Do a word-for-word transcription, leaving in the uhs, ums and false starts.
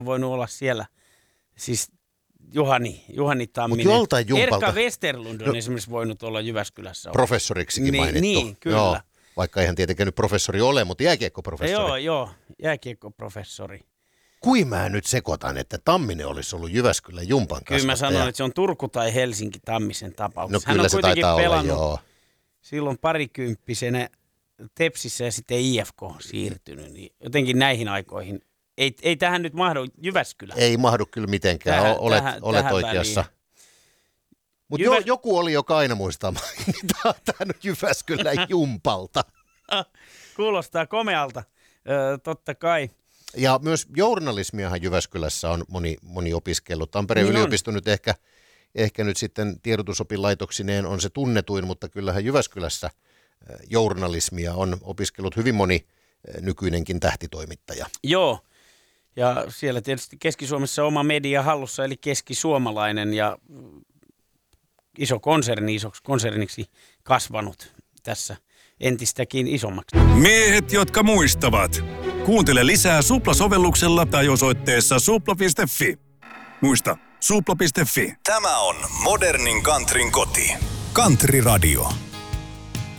voinut olla siellä. Siis Juhani, Juhani Tamminen. Mut joltain jumpalta. Erkka Westerlund on no, esimerkiksi voinut olla Jyväskylässä. Professoriksikin niin, mainittu. Niin, kyllä. Joo, vaikka eihän tietenkään nyt professori ole, mutta jääkiekkoprofessori. Joo, joo, jääkiekkoprofessori. Kui mä nyt sekoitan, että Tamminen olisi ollut Jyväskylän jumpan kasvattaja? Kyllä mä sanon, että se on Turku tai Helsinki Tammisen tapauksessa. No kyllä Hän on se kuitenkin taitaa pelannut olla, joo. silloin parikymppisenä Tepsissä ja sitten I F K siirtynyt. Niin jotenkin näihin aikoihin. Ei, ei tähän nyt mahdu Jyväskylä. Ei mahdu kyllä mitenkään, tähän, olet, tähän, olet tähän oikeassa. Mutta Jyväs... jo, joku oli, joka aina muistaa mainita tämän Jyväskylän jumpalta. Kuulostaa komealta, öö, totta kai. Ja myös journalismiahan Jyväskylässä on moni, moni opiskellut. Tampereen niin yliopisto on. nyt ehkä, ehkä nyt sitten tiedotusopilaitoksineen on se tunnetuin, mutta kyllähän Jyväskylässä journalismia on opiskellut hyvin moni nykyinenkin tähtitoimittaja. Joo, ja siellä tietysti Keski-Suomessa oma media hallussa, eli keskisuomalainen ja iso konserni, isoksi konserniksi kasvanut tässä entistäkin isommaksi. Miehet, jotka muistavat. Kuuntele lisää Supla-sovelluksella tai osoitteessa supla piste fi. Muista, supla piste fi. Tämä on modernin countryn koti. Country Radio.